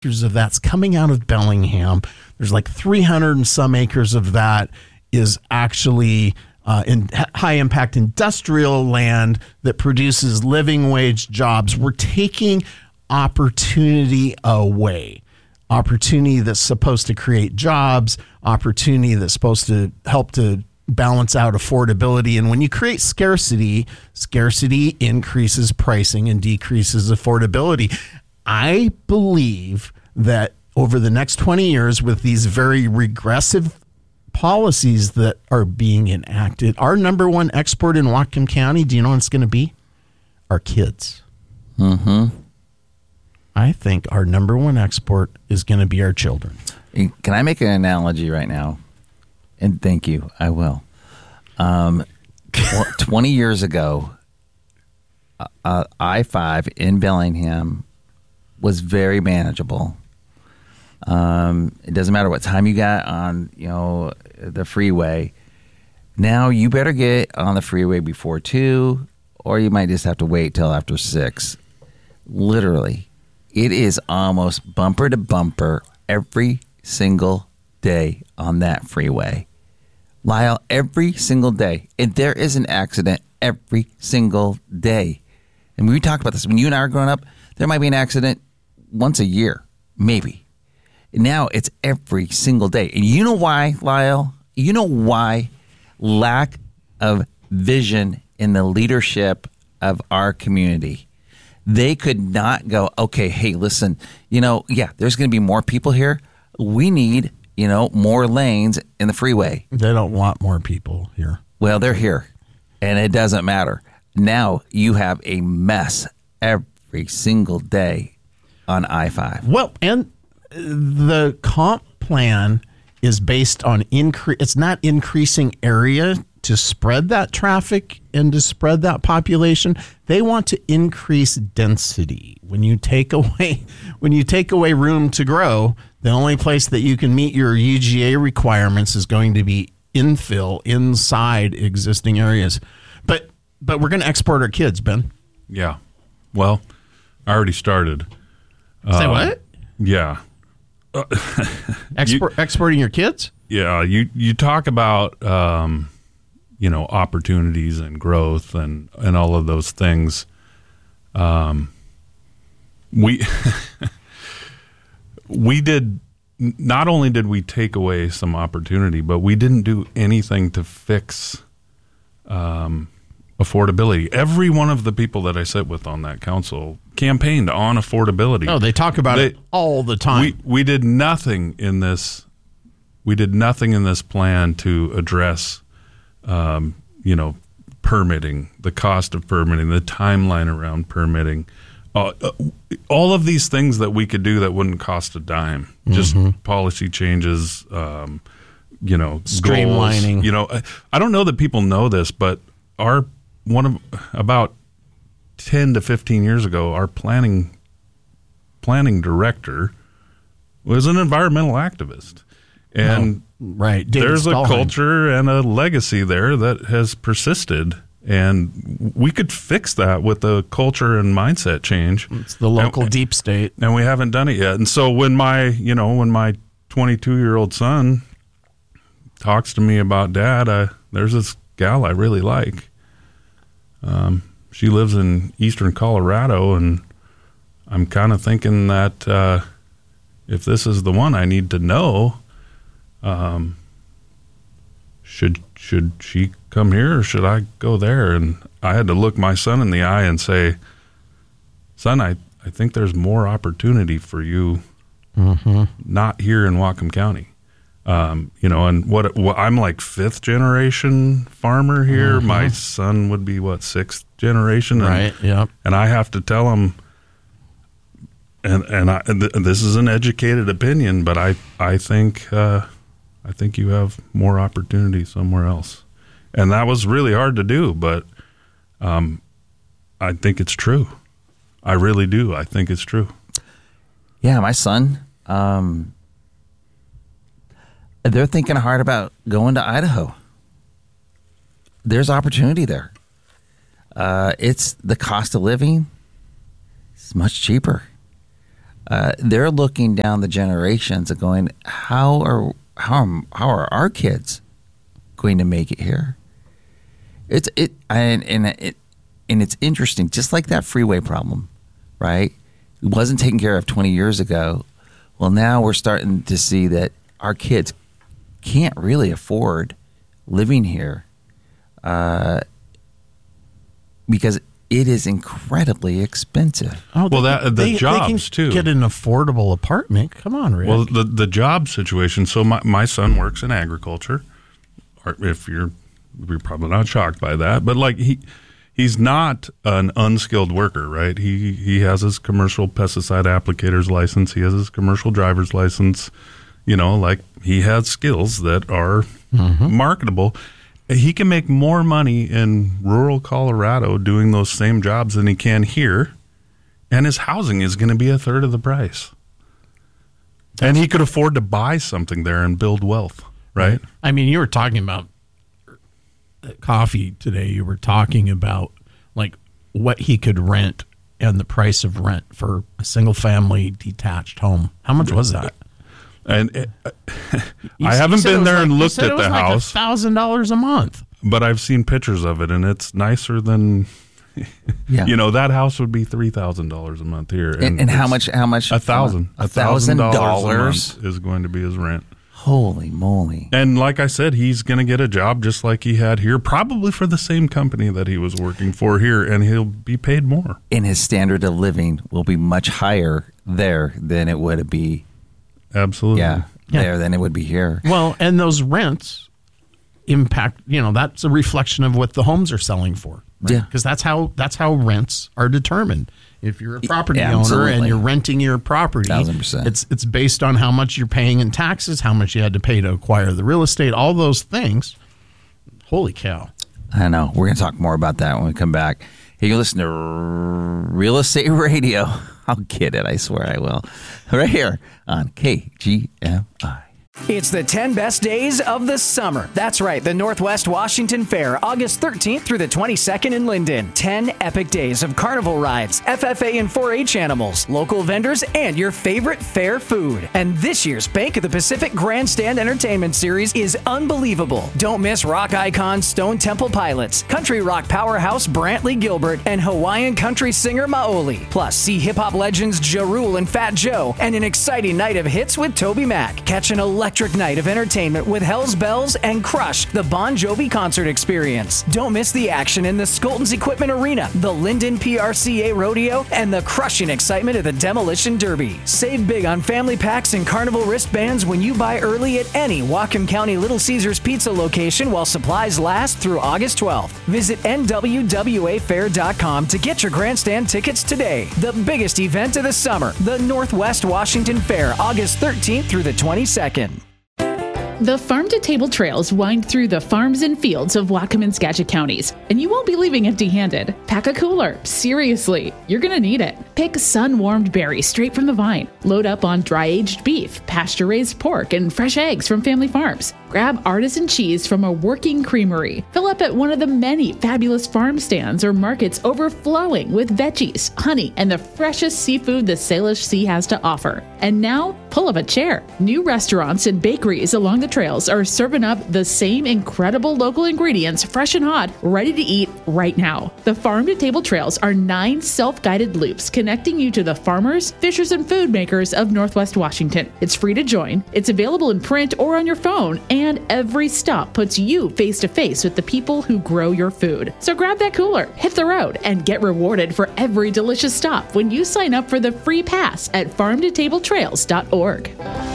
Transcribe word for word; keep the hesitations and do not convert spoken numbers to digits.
acres of that's coming out of Bellingham. There's like three hundred and some acres of that is actually uh, in high impact industrial land that produces living wage jobs. We're taking opportunity away. Opportunity that's supposed to create jobs, opportunity that's supposed to help to balance out affordability. And when you create scarcity, scarcity increases pricing and decreases affordability. I believe that over the next twenty years, with these very regressive policies that are being enacted, our number one export in Whatcom County, do you know what it's going to be? Our kids. Mm-hmm. I think our number one export is going to be our children. Can I make an analogy right now? And thank you. I will. Um, tw- twenty years ago, uh, I five in Bellingham was very manageable. Um, it doesn't matter what time you got on, you know, the freeway. Now you better get on the freeway before two, or you might just have to wait till after six. Literally. It is almost bumper to bumper every single day on that freeway. Lyle, every single day. And there is an accident every single day. And we talked about this. When you and I were growing up, there might be an accident once a year, maybe. Now it's every single day. And you know why, Lyle? You know why? Lack of vision in the leadership of our community. They could not go, okay, hey, listen, you know, yeah, there's going to be more people here. We need, you know, more lanes in the freeway. They don't want more people here. Well, they're here, and it doesn't matter. Now you have a mess every single day on I five. Well, and the comp plan is based on increase. It's not increasing area to spread that traffic and to spread that population. They want to increase density. When you take away, when you take away room to grow, the only place that you can meet your U G A requirements is going to be infill inside existing areas. But but we're going to export our kids, Ben. Yeah. Well, I already started. Say um, what? Yeah. Export, you, exporting your kids? Yeah. You you talk about um, you know, opportunities and growth and, and all of those things. Um, we we did not only did we take away some opportunity, but we didn't do anything to fix um, affordability. Every one of the people that I sit with on that council campaigned on affordability. Oh, they talk about they, it all the time. We we did nothing in this. We did nothing in this plan to address, um, you know, permitting, the cost of permitting, the timeline around permitting, uh, uh, all of these things that we could do that wouldn't cost a dime. Just mm-hmm. policy changes, um, you know, streamlining. Goals. You know, I, I don't know that people know this, but our one of about ten to fifteen years ago, our planning planning director was an environmental activist. And oh, right. David there's Stallheim. a culture and a legacy there that has persisted, and we could fix that with a culture and mindset change. It's the local and, deep state, and we haven't done it yet. And so when my, you know, when my twenty-two-year-old son talks to me about Dad, I, there's this gal I really like. Um, she lives in eastern Colorado, and I'm kind of thinking that uh, if this is the one, I need to know. Um, should should she come here or should I go there? And I had to look my son in the eye and say, son, I, I think there's more opportunity for you mm-hmm. not here in Whatcom County. Um, you know, and what, what I'm like fifth generation farmer here. Mm-hmm. My son would be what, sixth generation? And, right, yeah. And I have to tell him, and and, I, th- this is an educated opinion, but I, I think uh, I think you have more opportunity somewhere else. And that was really hard to do, but um, I think it's true. I really do. I think it's true. Yeah, my son, um, they're thinking hard about going to Idaho. There's opportunity there. Uh, it's the cost of living is much cheaper. uh, they're looking down the generations and going, how are how, how are our kids going to make it here? It's it and, and it and it's interesting, just like that freeway problem, right? It wasn't taken care of twenty years ago. Well, now we're starting to see that our kids can't really afford living here uh, because it is incredibly expensive. Oh, Well, they- that- the they, jobs, they can too. Get an affordable apartment. Come on, Rick. Well, the the job situation. So my, my son works in agriculture. Or if you're you're probably not shocked by that, but like he he's not an unskilled worker, right? He he has his commercial pesticide applicator's license. He has his commercial driver's license. You know, like he has skills that are Mm-hmm. marketable. He can make more money in rural Colorado doing those same jobs than he can here, and his housing is going to be a third of the price. And he could afford to buy something there and build wealth, right? I mean, you were talking about coffee today. You were talking about like what he could rent and the price of rent for a single family detached home. How much was that? And it, You I s- haven't you said it been was there like- and you looked said at it was the like house, thousand dollars a month. but I've seen pictures of it, and it's nicer than Yeah. you know. That house would be three thousand dollars a month here, And, and how it's much? How much? A thousand. A thousand dollars. a month is going to be his rent. Holy moly! And like I said, he's going to get a job just like he had here, probably for the same company that he was working for here, and he'll be paid more. And his standard of living will be much higher there than it would be. Absolutely. Yeah, Yeah. there than it would be here. Well, and those rents impact, you know, that's a reflection of what the homes are selling for. Right? Yeah. Because that's how that's how rents are determined. If you're a property Yeah, owner and absolutely. you're renting your property, Thousand percent. it's it's based on how much you're paying in taxes, how much you had to pay to acquire the real estate, all those things. Holy cow. I know. We're going to talk more about that when we come back. Hey, you listen to R- Real Estate Radio. I'll get it. I swear I will. Right here on K G M I. It's the ten best days of the summer. That's right, the Northwest Washington Fair, August thirteenth through the twenty-second in Linden. ten epic days of carnival rides, F F A and four H animals, local vendors, and your favorite fair food. And this year's Bank of the Pacific Grandstand Entertainment Series is unbelievable. Don't miss rock icons Stone Temple Pilots, country rock powerhouse Brantley Gilbert, and Hawaiian country singer Maoli. Plus, see hip-hop legends Ja Rule and Fat Joe, and an exciting night of hits with Toby Mac. Catch an electric night of entertainment with Hell's Bells and Crush, the Bon Jovi concert experience. Don't miss the action in the Skolton's Equipment Arena, the Linden P R C A Rodeo, and the crushing excitement of the Demolition Derby. Save big on family packs and carnival wristbands when you buy early at any Whatcom County Little Caesars Pizza location while supplies last through August twelfth. Visit N W W A fair dot com to get your grandstand tickets today. The biggest event of the summer, the Northwest Washington Fair, August thirteenth through the twenty-second. The farm-to-table trails wind through the farms and fields of Whatcom and Skagit counties, and you won't be leaving empty-handed. Pack a cooler. Seriously, you're going to need it. Pick sun-warmed berries straight from the vine. Load up on dry-aged beef, pasture-raised pork, and fresh eggs from family farms. Grab artisan cheese from a working creamery. Fill up at one of the many fabulous farm stands or markets overflowing with veggies, honey, and the freshest seafood the Salish Sea has to offer. And now, pull up a chair. New restaurants and bakeries along the trails are serving up the same incredible local ingredients, fresh and hot, ready to eat right now. The Farm to Table Trails are nine self-guided loops connecting you to the farmers, fishers, and food makers of Northwest Washington. It's free to join. It's available in print or on your phone, and every stop puts you face to face with the people who grow your food. So grab that cooler, hit the road, and get rewarded for every delicious stop when you sign up for the free pass at farm to table trails dot org.